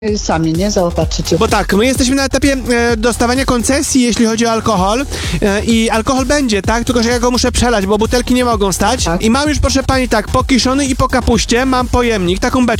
sami, nie? Zobaczycie. Bo tak, my jesteśmy na etapie dostawania koncesji, jeśli chodzi o alkohol i alkohol będzie, tak? Tylko, że ja go muszę przelać, bo butelki nie mogą stać. Tak. I mam już, proszę pani, tak, po kiszony i po kapuście mam pojemnik, taką beczkę.